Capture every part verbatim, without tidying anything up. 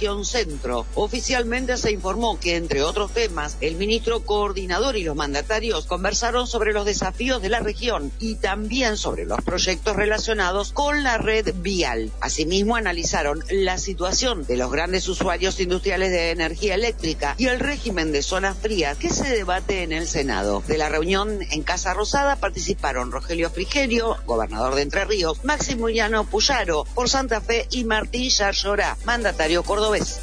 región centro. Oficialmente se informó que, entre otros temas, el ministro coordinador y los mandatarios conversaron sobre los desafíos de la región y también sobre los proyectos relacionados con la red vial. Asimismo, analizaron la situación de los grandes usuarios industriales de energía eléctrica y el régimen de zonas frías que se debate en el Senado. De la reunión en Casa Rosada participaron Rogelio Frigerio, gobernador de Entre Ríos, Maximiliano Puyaro por Santa Fe y Martín Yarlora, mandatario cordobés.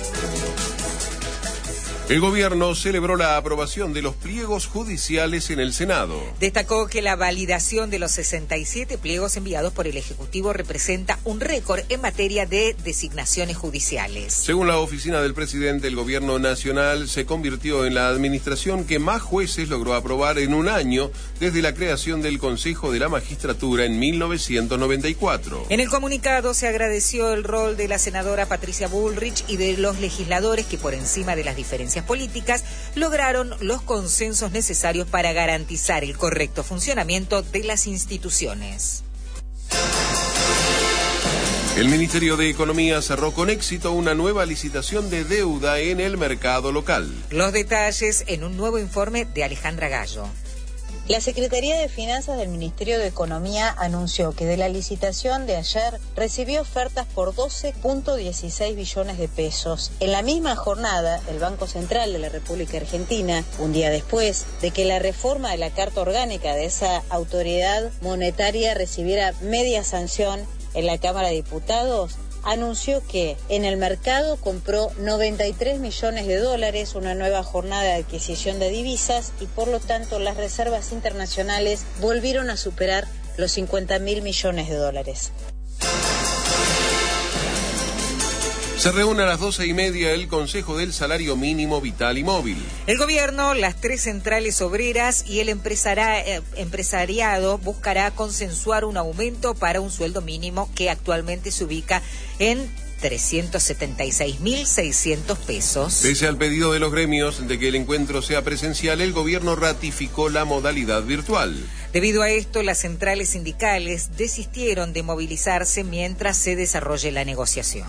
El gobierno celebró la aprobación de los pliegos judiciales en el Senado. Destacó que la validación de los sesenta y siete pliegos enviados por el Ejecutivo representa un récord en materia de designaciones judiciales. Según la oficina del presidente, el gobierno nacional se convirtió en la administración que más jueces logró aprobar en un año desde la creación del Consejo de la Magistratura en mil novecientos noventa y cuatro. En el comunicado se agradeció el rol de la senadora Patricia Bullrich y de los legisladores que, por encima de las diferencias políticas, lograron los consensos necesarios para garantizar el correcto funcionamiento de las instituciones. El Ministerio de Economía cerró con éxito una nueva licitación de deuda en el mercado local. Los detalles en un nuevo informe de Alejandra Gallo. La Secretaría de Finanzas del Ministerio de Economía anunció que de la licitación de ayer recibió ofertas por doce punto dieciséis billones de pesos. En la misma jornada, el Banco Central de la República Argentina, un día después de que la reforma de la Carta Orgánica de esa autoridad monetaria recibiera media sanción en la Cámara de Diputados, anunció que en el mercado compró noventa y tres millones de dólares, una nueva jornada de adquisición de divisas, y por lo tanto las reservas internacionales volvieron a superar los cincuenta mil millones de dólares. Se reúne a las doce y media el Consejo del Salario Mínimo Vital y Móvil. El gobierno, las tres centrales obreras y el empresari- eh, empresariado buscará consensuar un aumento para un sueldo mínimo que actualmente se ubica en trescientos setenta y seis mil seiscientos pesos. Pese al pedido de los gremios de que el encuentro sea presencial, el gobierno ratificó la modalidad virtual. Debido a esto, las centrales sindicales desistieron de movilizarse mientras se desarrolle la negociación.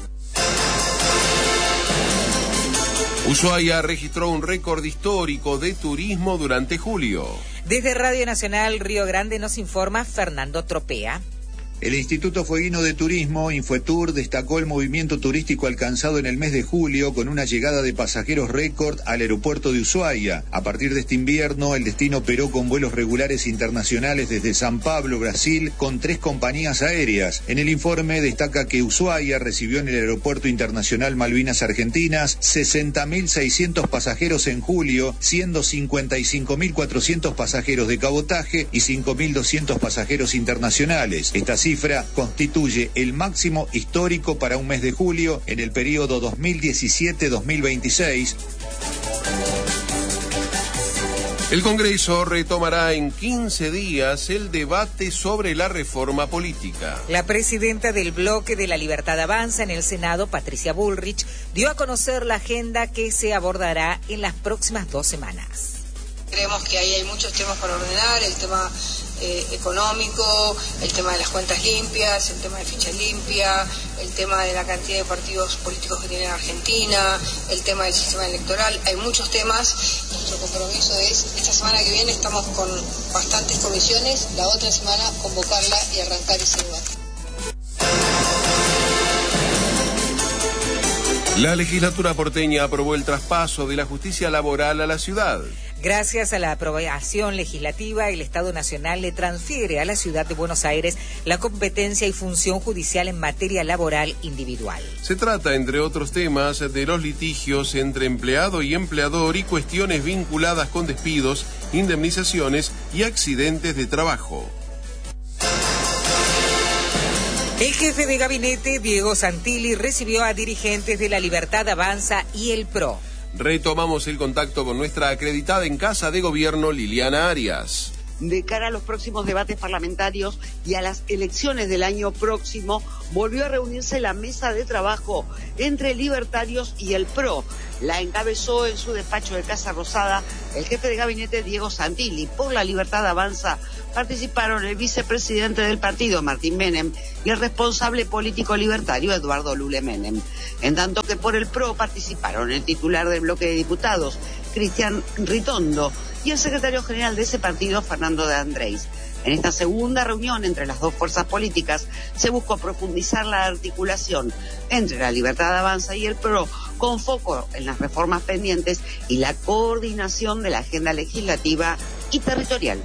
Ushuaia registró un récord histórico de turismo durante julio. Desde Radio Nacional Río Grande nos informa Fernando Tropea. El Instituto Fueguino de Turismo, Infotur, destacó el movimiento turístico alcanzado en el mes de julio con una llegada de pasajeros récord al aeropuerto de Ushuaia. A partir de este invierno, el destino operó con vuelos regulares internacionales desde San Pablo, Brasil, con tres compañías aéreas. En el informe destaca que Ushuaia recibió en el Aeropuerto Internacional Malvinas Argentinas sesenta mil seiscientos pasajeros en julio, siendo cincuenta y cinco mil cuatrocientos pasajeros de cabotaje y cinco mil doscientos pasajeros internacionales. Esta cifra constituye el máximo histórico para un mes de julio en el periodo dos mil diecisiete a dos mil veintiséis. El Congreso retomará en quince días el debate sobre la reforma política. La presidenta del Bloque de la Libertad Avanza en el Senado, Patricia Bullrich, dio a conocer la agenda que se abordará en las próximas dos semanas. Creemos que ahí hay muchos temas para ordenar, el tema eh, económico, el tema de las cuentas limpias, el tema de ficha limpia, el tema de la cantidad de partidos políticos que tiene Argentina, el tema del sistema electoral. Hay muchos temas. Nuestro compromiso es, esta semana que viene estamos con bastantes comisiones, la otra semana convocarla y arrancar ese debate. La legislatura porteña aprobó el traspaso de la justicia laboral a la ciudad. Gracias a la aprobación legislativa, el Estado Nacional le transfiere a la ciudad de Buenos Aires la competencia y función judicial en materia laboral individual. Se trata, entre otros temas, de los litigios entre empleado y empleador y cuestiones vinculadas con despidos, indemnizaciones y accidentes de trabajo. El jefe de gabinete, Diego Santilli, recibió a dirigentes de La Libertad Avanza y el P R O. Retomamos el contacto con nuestra acreditada en Casa de Gobierno, Liliana Arias. De cara a los próximos debates parlamentarios y a las elecciones del año próximo, volvió a reunirse la mesa de trabajo entre libertarios y el P R O. La encabezó en su despacho de Casa Rosada el jefe de gabinete Diego Santilli. Por la Libertad Avanza participaron el vicepresidente del partido, Martín Menem, y el responsable político libertario, Eduardo Lule Menem. En tanto que por el P R O participaron el titular del bloque de diputados, Cristian Ritondo, y el secretario general de ese partido, Fernando de Andrés. En esta segunda reunión entre las dos fuerzas políticas se buscó profundizar la articulación entre la Libertad Avanza y el P R O, con foco en las reformas pendientes y la coordinación de la agenda legislativa y territorial.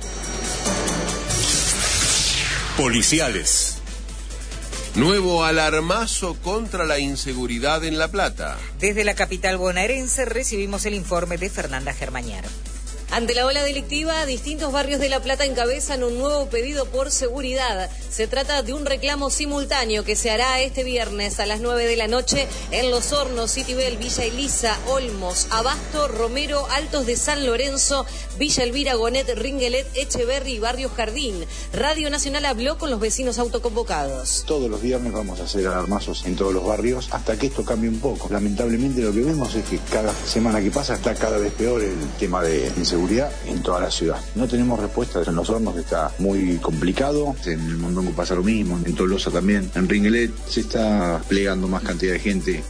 Policiales. Nuevo alarmazo contra la inseguridad en La Plata. Desde la capital bonaerense recibimos el informe de Fernanda Germañar. Ante la ola delictiva, distintos barrios de La Plata encabezan un nuevo pedido por seguridad. Se trata de un reclamo simultáneo que se hará este viernes a las nueve de la noche en Los Hornos, Citibel, Villa Elisa, Olmos, Abasto, Romero, Altos de San Lorenzo, Villa Elvira, Gonet, Ringuelet, Echeverri y Barrio Jardín. Radio Nacional habló con los vecinos autoconvocados. Todos los viernes vamos a hacer alarmazos en todos los barrios hasta que esto cambie un poco. Lamentablemente lo que vemos es que cada semana que pasa está cada vez peor el tema de inseguridad en toda la ciudad. No tenemos respuestas en Los Hornos, que está muy complicado. En el Mondongo pasa lo mismo, en Tolosa también. En Ringuelet se está plegando más cantidad de gente.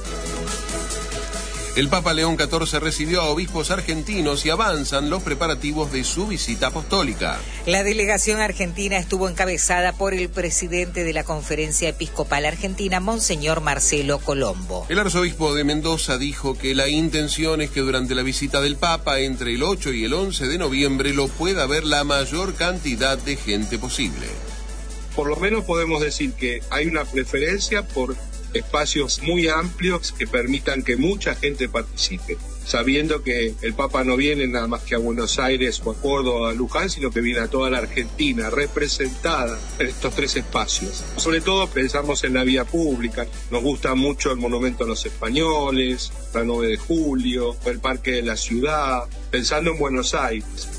El Papa León catorce recibió a obispos argentinos y avanzan los preparativos de su visita apostólica. La delegación argentina estuvo encabezada por el presidente de la Conferencia Episcopal Argentina, Monseñor Marcelo Colombo. El arzobispo de Mendoza dijo que la intención es que durante la visita del Papa entre el ocho y el once de noviembre lo pueda ver la mayor cantidad de gente posible. Por lo menos podemos decir que hay una preferencia por espacios muy amplios que permitan que mucha gente participe, sabiendo que el Papa no viene nada más que a Buenos Aires o a Córdoba o a Luján, sino que viene a toda la Argentina representada en estos tres espacios. Sobre todo pensamos en la vía pública. Nos gusta mucho el Monumento a los Españoles, la nueve de julio, el Parque de la Ciudad, pensando en Buenos Aires.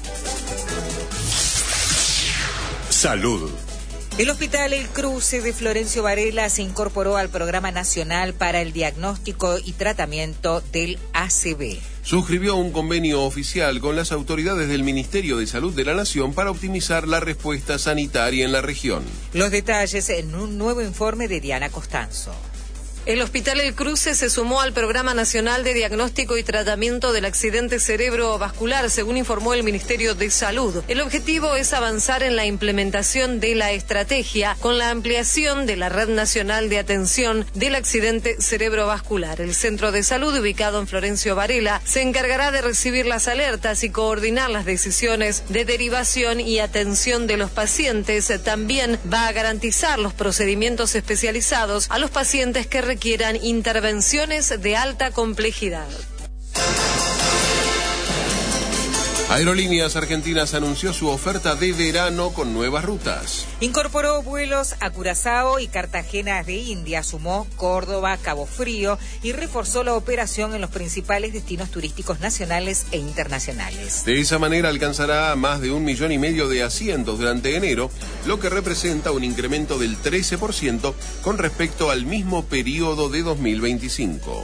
Salud. El Hospital El Cruce de Florencio Varela se incorporó al Programa Nacional para el Diagnóstico y Tratamiento del A C V. Suscribió un convenio oficial con las autoridades del Ministerio de Salud de la Nación para optimizar la respuesta sanitaria en la región. Los detalles en un nuevo informe de Diana Costanzo. El Hospital El Cruce se sumó al Programa Nacional de Diagnóstico y Tratamiento del Accidente Cerebrovascular, según informó el Ministerio de Salud. El objetivo es avanzar en la implementación de la estrategia con la ampliación de la Red Nacional de Atención del Accidente Cerebrovascular. El Centro de Salud, ubicado en Florencio Varela, se encargará de recibir las alertas y coordinar las decisiones de derivación y atención de los pacientes. También va a garantizar los procedimientos especializados a los pacientes que requieren requieran intervenciones de alta complejidad. Aerolíneas Argentinas anunció su oferta de verano con nuevas rutas. Incorporó vuelos a Curazao y Cartagena de India, sumó Córdoba, Cabo Frío y reforzó la operación en los principales destinos turísticos nacionales e internacionales. De esa manera alcanzará más de un millón y medio de asientos durante enero, lo que representa un incremento del trece por ciento con respecto al mismo periodo de dos mil veinticinco.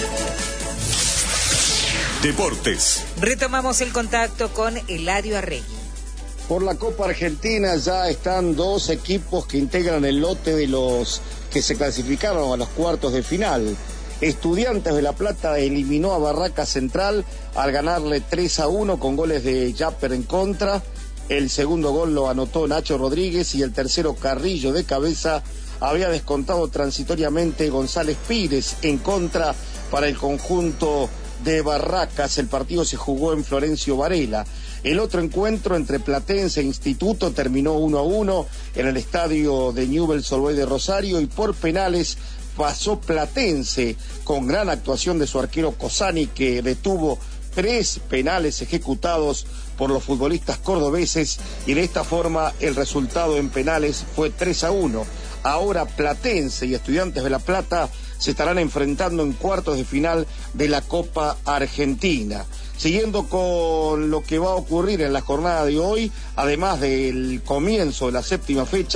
Deportes. Retomamos el contacto con Eladio Arregui. Por la Copa Argentina ya están dos equipos que integran el lote de los que se clasificaron a los cuartos de final. Estudiantes de La Plata eliminó a Barraca Central al ganarle tres a uno con goles de Yapper en contra. El segundo gol lo anotó Nacho Rodríguez y el tercero Carrillo de cabeza. Había descontado transitoriamente González Pires en contra para el conjunto de Barracas. El partido se jugó en Florencio Varela. El otro encuentro entre Platense e Instituto terminó uno a uno en el estadio de Newell's Old Boys de Rosario y por penales pasó Platense con gran actuación de su arquero Cosani, que detuvo tres penales ejecutados por los futbolistas cordobeses y de esta forma el resultado en penales fue tres a uno. Ahora Platense y Estudiantes de La Plata se estarán enfrentando en cuartos de final de la Copa Argentina. Siguiendo con lo que va a ocurrir en la jornada de hoy, además del comienzo de la séptima fecha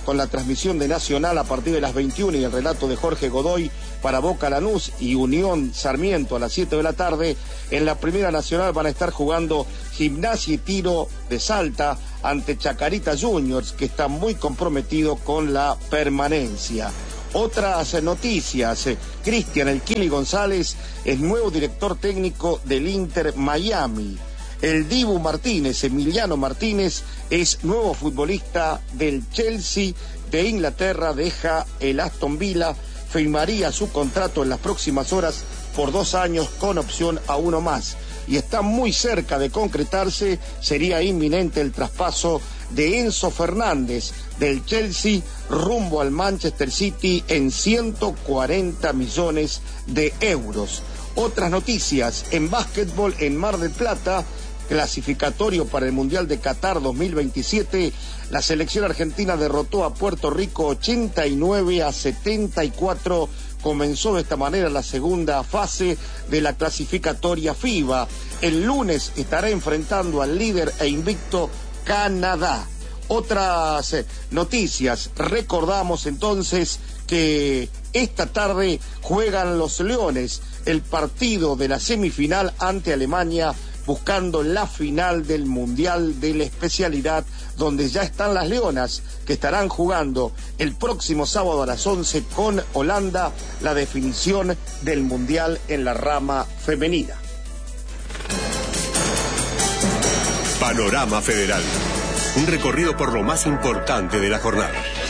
con la transmisión de Nacional a partir de las veintiuna y el relato de Jorge Godoy para Boca Lanús y Unión Sarmiento a las siete de la tarde. En la Primera Nacional van a estar jugando Gimnasia y Tiro de Salta ante Chacarita Juniors, que está muy comprometido con la permanencia. Otras noticias, Cristian El Kili González es nuevo director técnico del Inter Miami. El Dibu Martínez, Emiliano Martínez, es nuevo futbolista del Chelsea de Inglaterra, deja el Aston Villa, firmaría su contrato en las próximas horas por dos años con opción a uno más. Y está muy cerca de concretarse, sería inminente el traspaso de Enzo Fernández del Chelsea rumbo al Manchester City en ciento cuarenta millones de euros. Otras noticias, en básquetbol en Mar del Plata, clasificatorio para el Mundial de Qatar dos mil veintisiete, la selección argentina derrotó a Puerto Rico ochenta y nueve a setenta y cuatro. Comenzó de esta manera la segunda fase de la clasificatoria FIBA. El lunes estará enfrentando al líder e invicto Canadá. Otras noticias, recordamos entonces que esta tarde juegan los Leones el partido de la semifinal ante Alemania, buscando la final del Mundial de la especialidad, donde ya están las Leonas, que estarán jugando el próximo sábado a las once con Holanda la definición del Mundial en la rama femenina. Panorama Federal. Un recorrido por lo más importante de la jornada.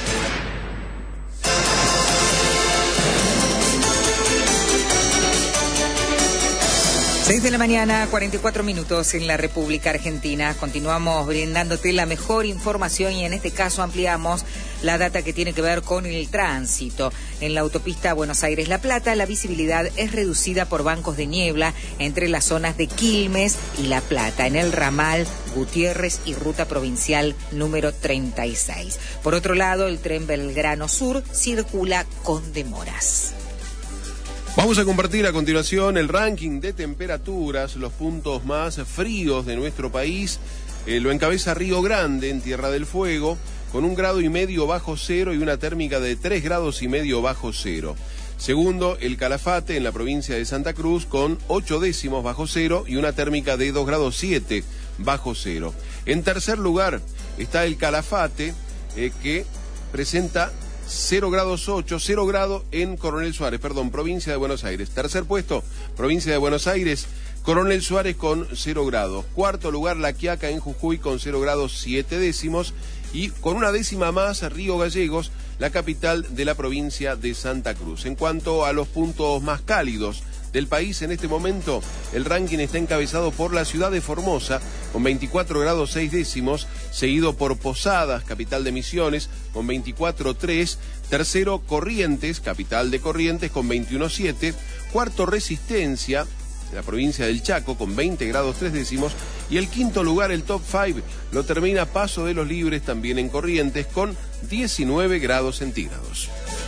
seis de la mañana, cuarenta y cuatro minutos en la República Argentina. Continuamos brindándote la mejor información y en este caso ampliamos la data que tiene que ver con el tránsito. En la autopista Buenos Aires-La Plata, la visibilidad es reducida por bancos de niebla entre las zonas de Quilmes y La Plata, en el ramal Gutiérrez y ruta provincial número treinta y seis. Por otro lado, el tren Belgrano Sur circula con demoras. Vamos a compartir a continuación el ranking de temperaturas, los puntos más fríos de nuestro país. Eh, lo encabeza Río Grande, en Tierra del Fuego, con un grado y medio bajo cero y una térmica de tres grados y medio bajo cero. Segundo, el Calafate, en la provincia de Santa Cruz, con ocho décimos bajo cero y una térmica de dos grados siete bajo cero. En tercer lugar está el Calafate, eh, que presenta cero grados ocho, cero grado en Coronel Suárez, perdón, provincia de Buenos Aires. Tercer puesto, provincia de Buenos Aires, Coronel Suárez con cero grados. Cuarto lugar, La Quiaca en Jujuy con cero grados siete décimos. Y con una décima más, Río Gallegos, la capital de la provincia de Santa Cruz. En cuanto a los puntos más cálidos del país en este momento, el ranking está encabezado por la ciudad de Formosa, con veinticuatro grados seis décimos, seguido por Posadas, capital de Misiones, con veinticuatro tres, tercero Corrientes, capital de Corrientes, con veintiuno siete, cuarto Resistencia, la provincia del Chaco, con veinte grados tres décimos, y el quinto lugar, el top cinco, lo termina Paso de los Libres, también en Corrientes, con diecinueve grados centígrados.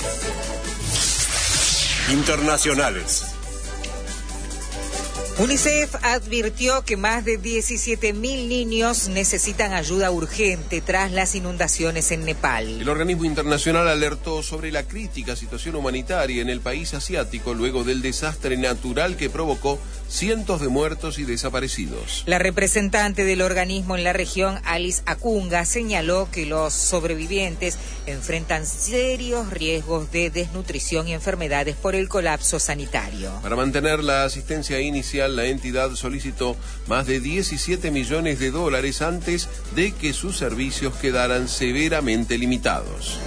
Internacionales. UNICEF advirtió que más de diecisiete mil niños necesitan ayuda urgente tras las inundaciones en Nepal. El organismo internacional alertó sobre la crítica situación humanitaria en el país asiático luego del desastre natural que provocó cientos de muertos y desaparecidos. La representante del organismo en la región, Alice Acunga, señaló que los sobrevivientes enfrentan serios riesgos de desnutrición y enfermedades por el colapso sanitario. Para mantener la asistencia inicial, la entidad solicitó más de diecisiete millones de dólares antes de que sus servicios quedaran severamente limitados.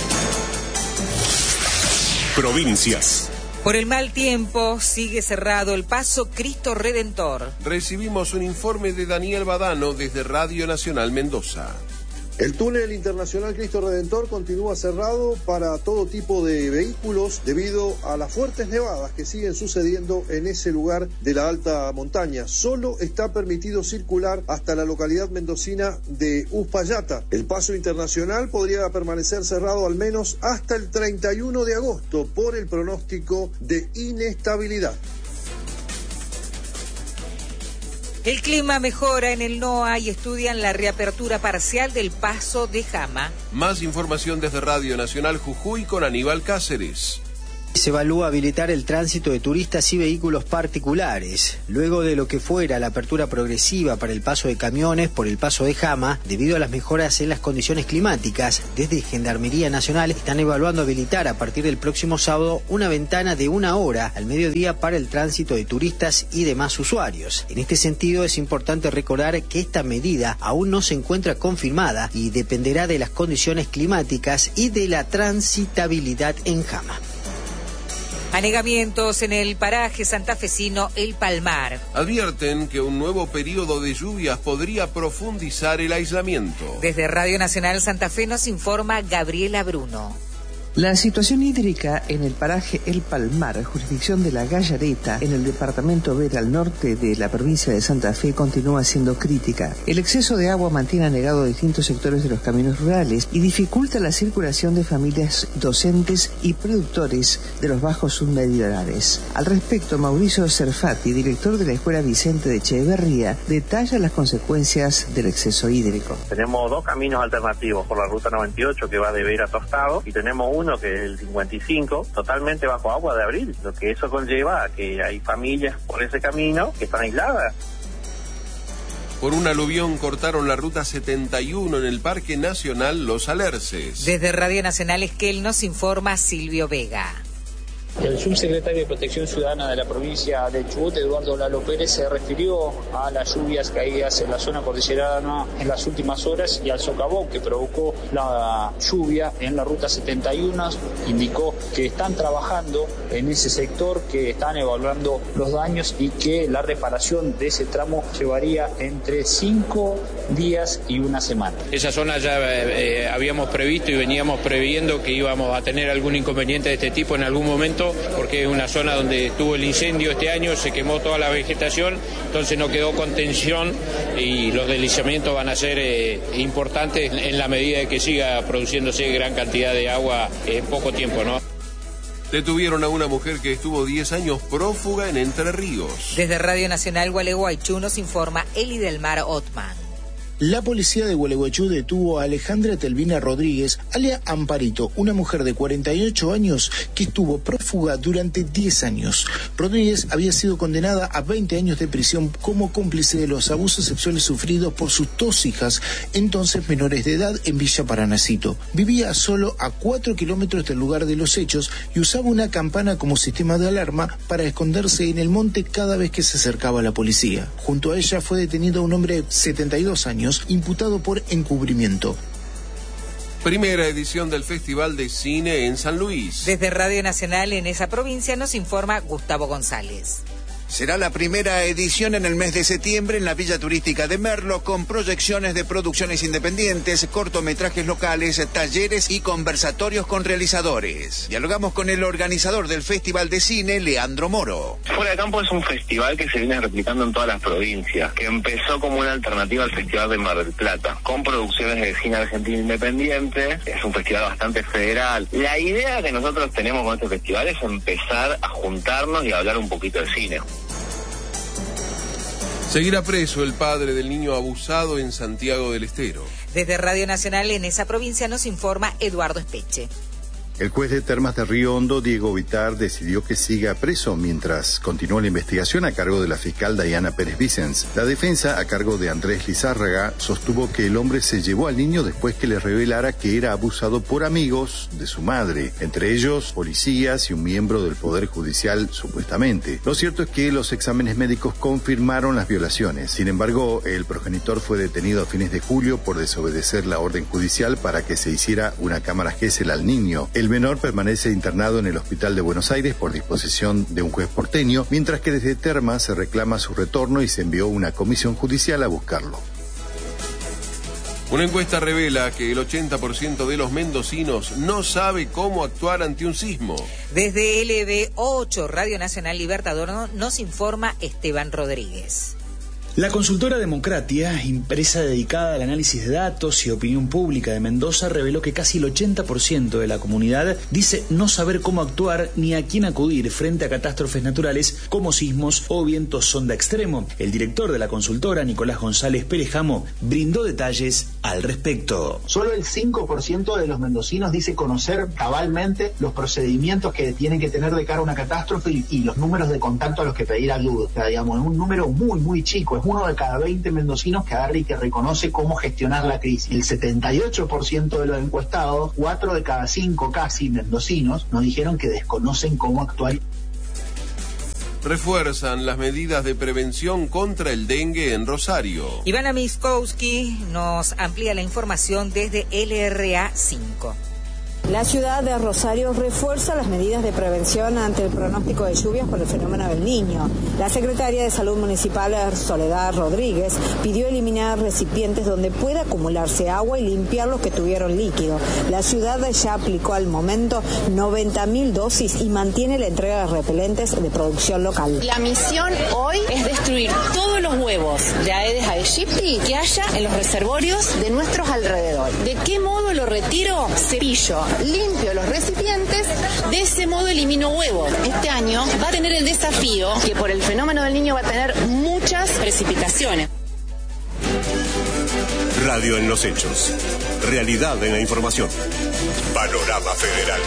Provincias. Por el mal tiempo, sigue cerrado el paso Cristo Redentor. Recibimos un informe de Daniel Badano desde Radio Nacional Mendoza. El túnel internacional Cristo Redentor continúa cerrado para todo tipo de vehículos debido a las fuertes nevadas que siguen sucediendo en ese lugar de la alta montaña. Solo está permitido circular hasta la localidad mendocina de Uspallata. El paso internacional podría permanecer cerrado al menos hasta el treinta y uno de agosto por el pronóstico de inestabilidad. El clima mejora en el NOA y estudian la reapertura parcial del paso de Jama. Más información desde Radio Nacional Jujuy con Aníbal Cáceres. Se evalúa habilitar el tránsito de turistas y vehículos particulares. Luego de lo que fuera la apertura progresiva para el paso de camiones por el paso de Jama, debido a las mejoras en las condiciones climáticas, desde Gendarmería Nacional están evaluando habilitar a partir del próximo sábado una ventana de una hora al mediodía para el tránsito de turistas y demás usuarios. En este sentido, es importante recordar que esta medida aún no se encuentra confirmada y dependerá de las condiciones climáticas y de la transitabilidad en Jama. Anegamientos en el paraje santafesino El Palmar. Advierten que un nuevo periodo de lluvias podría profundizar el aislamiento. Desde Radio Nacional Santa Fe nos informa Gabriela Bruno. La situación hídrica en el paraje El Palmar, jurisdicción de la Gallareta, en el departamento Vera al norte de la provincia de Santa Fe, continúa siendo crítica. El exceso de agua mantiene anegado distintos sectores de los caminos rurales y dificulta la circulación de familias docentes y productores de los bajos submeridionales. Al respecto, Mauricio Cerfati, director de la Escuela Vicente de Echeverría, detalla las consecuencias del exceso hídrico. Tenemos dos caminos alternativos por la ruta noventa y ocho que va de Vera a Tostado y tenemos uno que es el cincuenta y cinco, totalmente bajo agua de abril, lo que eso conlleva a que hay familias por ese camino que están aisladas. Por un aluvión cortaron la ruta setenta y uno en el Parque Nacional Los Alerces. Desde Radio Nacional Esquel nos informa Silvio Vega. El subsecretario de Protección Ciudadana de la provincia de Chubut, Eduardo Lalo Pérez, se refirió a las lluvias caídas en la zona cordillerana en las últimas horas y al socavón que provocó la lluvia en la ruta setenta y uno. Indicó que están trabajando en ese sector, que están evaluando los daños y que la reparación de ese tramo llevaría entre cinco días y una semana. Esa zona ya eh, habíamos previsto y veníamos previendo que íbamos a tener algún inconveniente de este tipo en algún momento, porque es una zona donde estuvo el incendio este año, se quemó toda la vegetación, entonces no quedó contención y los deslizamientos van a ser eh, importantes en la medida de que siga produciéndose gran cantidad de agua en poco tiempo, ¿no? Detuvieron a una mujer que estuvo diez años prófuga en Entre Ríos. Desde Radio Nacional Gualeguaychú nos informa Eli del Mar Otman. La policía de Gualeguaychú detuvo a Alejandra Telvina Rodríguez, alias Amparito, una mujer de cuarenta y ocho años que estuvo prófuga durante diez años. Rodríguez había sido condenada a veinte años de prisión como cómplice de los abusos sexuales sufridos por sus dos hijas, entonces menores de edad, en Villa Paranacito. Vivía solo a cuatro kilómetros del lugar de los hechos y usaba una campana como sistema de alarma para esconderse en el monte cada vez que se acercaba a la policía. Junto a ella fue detenido un hombre de setenta y dos años, imputado por encubrimiento. Primera edición del Festival de Cine en San Luis. Desde Radio Nacional en esa provincia nos informa Gustavo González. Será la primera edición en el mes de septiembre en la Villa Turística de Merlo, con proyecciones de producciones independientes, cortometrajes locales, talleres y conversatorios con realizadores. Dialogamos con el organizador del Festival de Cine, Leandro Moro. Fuera de Campo es un festival que se viene replicando en todas las provincias, que empezó como una alternativa al Festival de Mar del Plata, con producciones de cine argentino independiente. Es un festival bastante federal. La idea que nosotros tenemos con este festival es empezar a juntarnos y a hablar un poquito de cine. Seguirá preso el padre del niño abusado en Santiago del Estero. Desde Radio Nacional en esa provincia nos informa Eduardo Espeche. El juez de Termas de Río Hondo, Diego Vitar, decidió que siga preso mientras continúa la investigación a cargo de la fiscal Dayana Pérez Vicens. La defensa, a cargo de Andrés Lizárraga, sostuvo que el hombre se llevó al niño después que le revelara que era abusado por amigos de su madre, entre ellos policías y un miembro del Poder Judicial, supuestamente. Lo cierto es que los exámenes médicos confirmaron las violaciones. Sin embargo, el progenitor fue detenido a fines de julio por desobedecer la orden judicial para que se hiciera una cámara Gesell al niño. El El menor permanece internado en el Hospital de Buenos Aires por disposición de un juez porteño, mientras que desde Terma se reclama su retorno y se envió una comisión judicial a buscarlo. Una encuesta revela que el ochenta por ciento de los mendocinos no sabe cómo actuar ante un sismo. Desde L B ocho, Radio Nacional Libertador, nos informa Esteban Rodríguez. La consultora Democratia, empresa dedicada al análisis de datos y opinión pública de Mendoza, reveló que casi el ochenta por ciento de la comunidad dice no saber cómo actuar ni a quién acudir frente a catástrofes naturales como sismos o vientos sonda extremo. El director de la consultora, Nicolás González Perejamo, brindó detalles al respecto. Solo el cinco por ciento de los mendocinos dice conocer cabalmente los procedimientos que tienen que tener de cara a una catástrofe y, y los números de contacto a los que pedir ayuda. O sea, digamos, es un número muy, muy chico. Es uno de cada veinte mendocinos que agarra y que reconoce cómo gestionar la crisis. El setenta y ocho por ciento de los encuestados, cuatro de cada cinco casi mendocinos, nos dijeron que desconocen cómo actuar. Refuerzan las medidas de prevención contra el dengue en Rosario. Ivana Miskowski nos amplía la información desde L R A cinco. La ciudad de Rosario refuerza las medidas de prevención ante el pronóstico de lluvias por el fenómeno del Niño. La secretaria de Salud Municipal, Soledad Rodríguez, pidió eliminar recipientes donde pueda acumularse agua y limpiar los que tuvieron líquido. La ciudad ya aplicó al momento noventa mil dosis y mantiene la entrega de repelentes de producción local. La misión hoy es destruir todos los huevos de Aedes aegypti que haya en los reservorios de nuestros alrededores. ¿De qué modo lo retiro? Cepillo. Limpio los recipientes, de ese modo elimino huevos. Este año va a tener el desafío que por el fenómeno del Niño va a tener muchas precipitaciones. Radio en los hechos. Realidad en la información. Panorama Federal.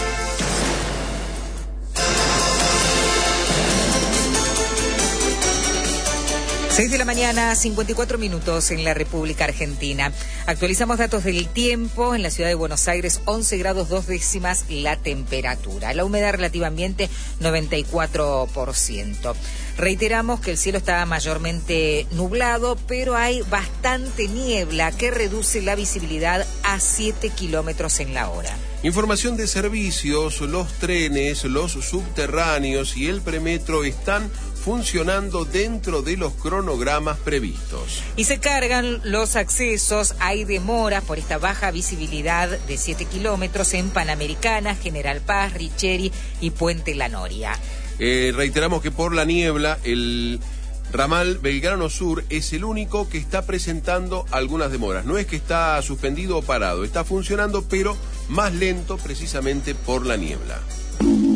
seis de la mañana, cincuenta y cuatro minutos en la República Argentina. Actualizamos datos del tiempo. En la ciudad de Buenos Aires, once grados dos décimas la temperatura. La humedad relativa ambiente, noventa y cuatro por ciento. Reiteramos que el cielo está mayormente nublado, pero hay bastante niebla que reduce la visibilidad a siete kilómetros en la hora. Información de servicios, los trenes, los subterráneos y el premetro están funcionando dentro de los cronogramas previstos. Y se cargan los accesos, hay demoras por esta baja visibilidad de siete kilómetros en Panamericana, General Paz, Richeri y Puente La Noria. Eh, reiteramos que por la niebla, el ramal Belgrano Sur es el único que está presentando algunas demoras. No es que está suspendido o parado, está funcionando, pero más lento precisamente por la niebla.